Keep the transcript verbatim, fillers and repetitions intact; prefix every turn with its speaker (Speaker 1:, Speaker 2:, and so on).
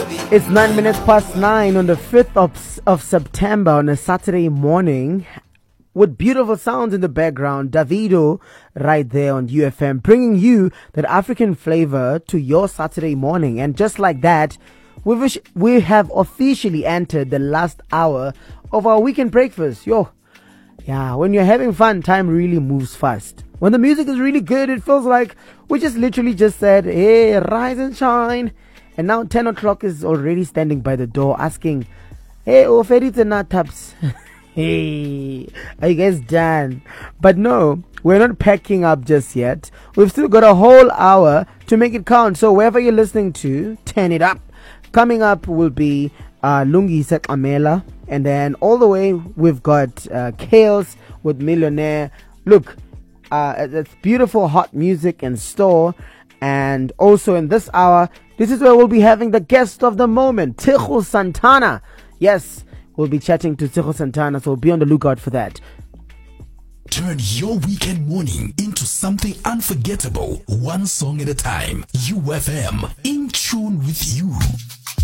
Speaker 1: It's nine minutes past nine on the fifth of, of September on a Saturday morning with beautiful sounds in the background. Davido right there on U F M, bringing you that African flavor to your Saturday morning. And just like that, we've, we have officially entered the last hour of our weekend breakfast. Yo, yeah, when you're having fun, time really moves fast. When the music is really good, it feels like we just literally just said, hey, rise and shine. And now ten o'clock is already standing by the door asking, hey, Oferite Nataps. Hey, are you guys done? But no, we're not packing up just yet. We've still got a whole hour to make it count. So wherever you're listening to, turn it up. Coming up will be uh, Lungisa Amela. And then all the way, we've got uh, Chaos with Millionaire. Look, uh, it's beautiful hot music in store. And also in this hour, this is where we'll be having the guest of the moment, Ticho Santana. Yes, we'll be chatting to Ticho Santana, so be on the lookout for that.
Speaker 2: Turn your weekend morning into something unforgettable, one song at a time. U F M, in tune with you.